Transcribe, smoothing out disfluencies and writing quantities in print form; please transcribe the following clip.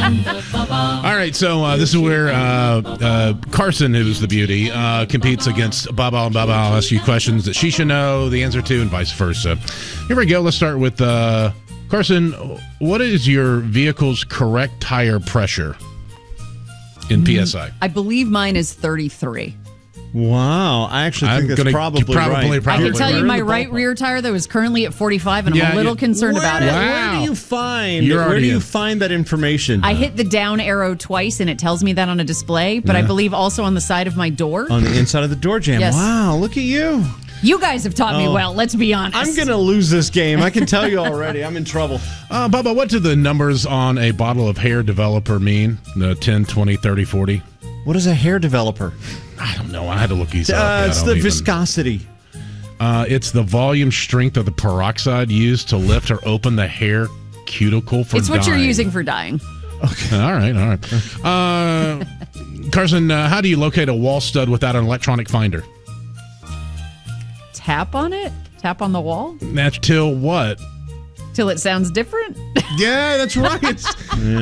All right, so this is where Carson, who's the beauty, competes against Baba, and Baba will ask you questions that she should know the answer to and vice versa. Here we go. Let's start with Carson. What is your vehicle's correct tire pressure in PSI? I believe mine is 33. Wow, I actually think that's probably right. I can tell you my right rear tire, though, is currently at 45, and I'm a little concerned about it. Where do you find that information? I hit the down arrow twice, and it tells me that on a display, but I believe also on the side of my door. On the inside of the door jamb. Yes. Wow, look at you. You guys have taught me well, let's be honest. I'm going to lose this game. I can tell you already. I'm in trouble. Bubba, what do the numbers on a bottle of hair developer mean? The 10, 20, 30, 40? What is a hair developer? I don't know. I had to look these up. It's the viscosity. It's the volume strength of the peroxide used to lift or open the hair cuticle for dyeing. It's what you're using for dyeing. Okay. All right. Carson, how do you locate a wall stud without an electronic finder? Tap on it? Tap on the wall? That's till what? Till it sounds different? Yeah, that's right.